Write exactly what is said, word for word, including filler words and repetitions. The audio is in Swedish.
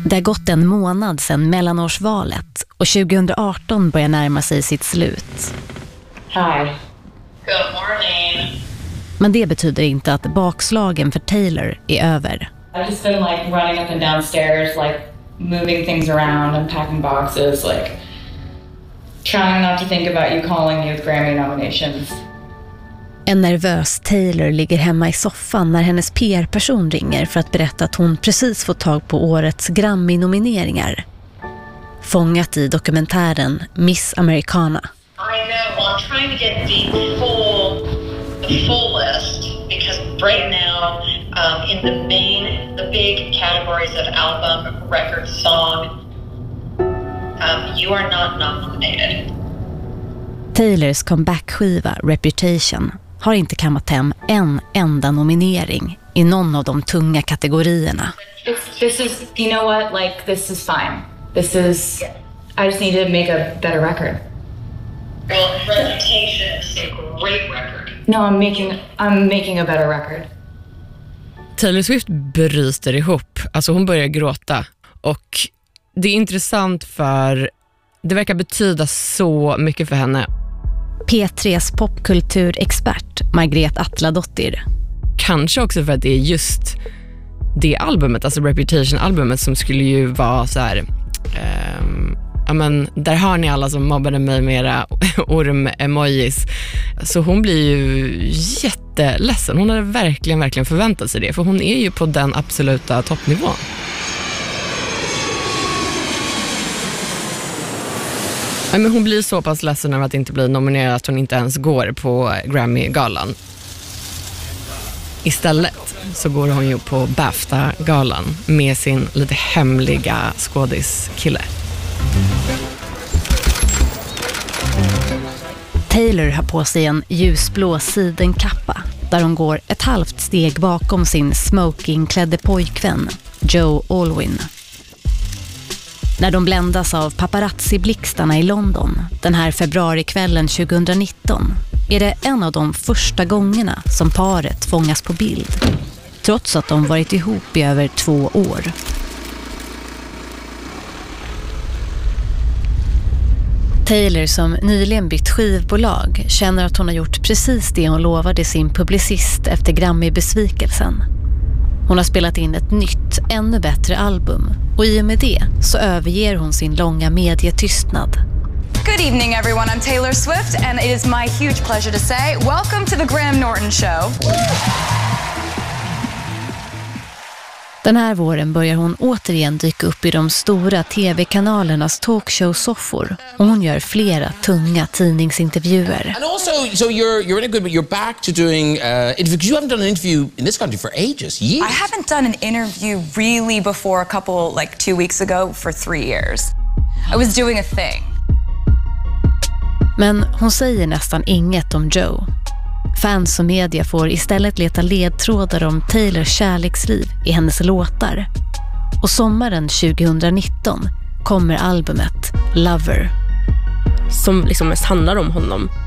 Det har gått en månad sedan mellanårsvalet och tjugoarton börjar närma sig sitt slut. Hi. Good morning. Men det betyder inte att bakslagen för Taylor är över. I've just been like running up and down stairs, like moving things around and packing boxes, like trying not to think about you calling me with Grammy nominations. En nervös Taylor ligger hemma i soffan när hennes P R-person ringer för att berätta att hon precis fått tag på årets Grammy-nomineringar. Fångat i dokumentären Miss Americana. I know, well, I'm trying to get the full, the full list because right now um, in the main, the big categories of album, record, song, um, you are not nominated. Taylors comeback-skiva Reputation har inte kammat hem en enda nominering i någon av de tunga kategorierna. It's, this is, you know what, like this is fine. This is, I just need to make a better record. Well, Reputation is a great record. No, I'm making, I'm making a better record. Taylor Swift bryter ihop, alltså hon börjar gråta och det är intressant för det verkar betyda så mycket för henne. P tre:s popkulturexpert Margret Atladottir. Kanske också för att det är just det albumet, alltså Reputation-albumet som skulle ju vara så här, um, ja men där har ni alla som mobbade mig med era orm-emojis. Så hon blir ju jätteledsen. Hon hade verkligen, verkligen förväntat sig det, för hon är ju på den absoluta toppnivån. Men hon blir så pass ledsen över att inte bli nominerad att hon inte ens går på Grammy-galan. Istället så går hon ju på BAFTA-galan med sin lite hemliga skådiskille. Taylor har på sig en ljusblå sidenkappa där hon går ett halvt steg bakom sin smokingklädde pojkvän Joe Alwyn. När de bländas av paparazzi-blixtarna i London den här februarikvällen tjugonitton är det en av de första gångerna som paret fångas på bild, trots att de varit ihop i över två år. Taylor, som nyligen bytt skivbolag, känner att hon har gjort precis det hon lovade sin publicist efter Grammy-besvikelsen. Hon har spelat in ett nytt, ännu bättre album och i och med det så överger hon sin långa medietystnad. Good evening everyone, I'm Taylor Swift and it is my huge pleasure to say welcome to the Graham Norton Show. Den här våren börjar hon återigen dyka upp i de stora tv-kanalernas talkshow-soffor och hon gör flera tunga tidningsintervjuer. And also, so you're you're in a good, but you're back to doing uh, interviews. You haven't done an interview in this country for ages, years. I haven't done an interview really before a couple, like two weeks ago, for three years. I was doing a thing. Men hon säger nästan inget om Joe. Fans och media får istället leta ledtrådar om Taylors kärleksliv i hennes låtar. Och sommaren tjugonitton kommer albumet Lover. Som liksom mest handlar om honom.